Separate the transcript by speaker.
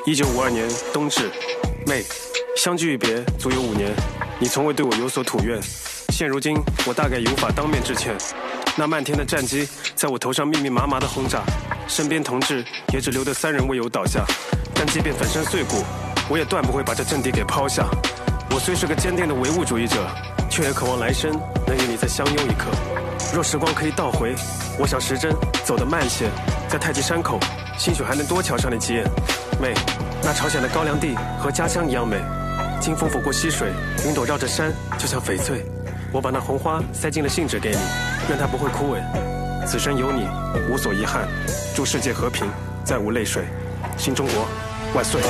Speaker 1: 1952年冬至，妹，相距一别足有5年，你从未对我有所吐怨，现如今我大概也无法当面致歉。那漫天的战机在我头上密密麻麻的轰炸，身边同志也只留得3人未有倒下，但即便粉身碎骨，我也断不会把这阵地给抛下。我虽是个坚定的唯物主义者，却也渴望来生能与你再相拥一刻。若时光可以倒回，我想时针走得慢些，在太极山口，兴许还能多瞧上你几眼。妹，那朝鲜的高粱地和家乡一样美，清风拂过溪水，云朵绕着山，就像翡翠。我把那红花塞进了信纸给你，愿它不会枯萎。此生有你，无所遗憾。祝世界和平，再无泪水。新中国万岁！